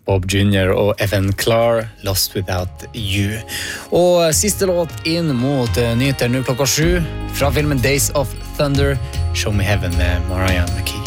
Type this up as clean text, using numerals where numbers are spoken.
Bob Jr. og Evan Clark, Lost Without You. Og siste låt inn mot nyheter nå klokka 7 fra filmen Days of Thunder, Show Me Heaven med Mariah McKee.